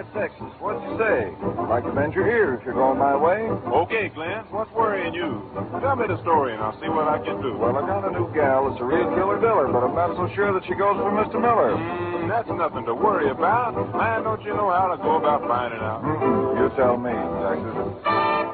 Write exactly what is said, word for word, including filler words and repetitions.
Texas. What'd you say? I'd like to bend your ear if you're going my way. Okay, Clint. What's worrying you? Tell me the story and I'll see what I can do. Well, I got a new gal that's a real killer-diller, but I'm not so sure that she goes for Mister Miller. Mm, that's nothing to worry about. Man, don't you know how to go about finding out? Mm-mm. You tell me, Texas.